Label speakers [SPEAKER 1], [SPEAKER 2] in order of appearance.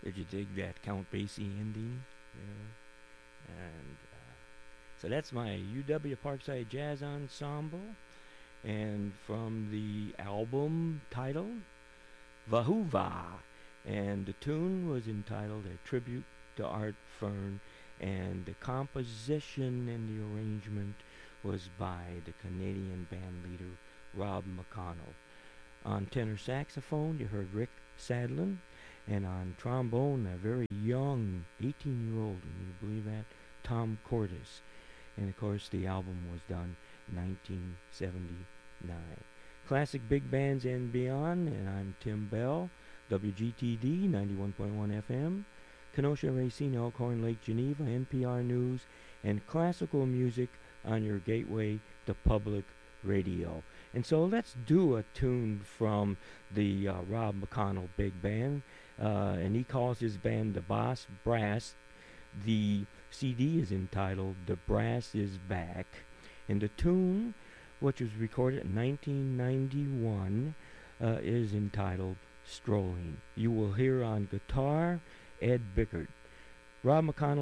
[SPEAKER 1] Did you dig that Count Basie ending? Yeah. And so that's my UW Parkside Jazz Ensemble. And from the album titled Vahuva. And the tune was entitled A Tribute to Art Fern. And the composition and the arrangement was by the Canadian band leader Rob McConnell. On tenor saxophone, you heard Rick Sadlin, and on trombone, a very young 18-year-old, can you believe that, Tom Cordes. And of course, the album was done in 1979. Classic big bands and beyond, and I'm Tim Bell, WGTD 91.1 FM, Kenosha, Racine, Elkhorn, Lake Geneva, NPR News, and classical music on your gateway to public radio. And so let's do a tune from the Rob McConnell Big Band, and he calls his band the Boss Brass. The CD is entitled The Brass Is Back, and the tune, which was recorded in 1991, is entitled Strolling. You will hear on guitar Ed Bickert. Rob McConnell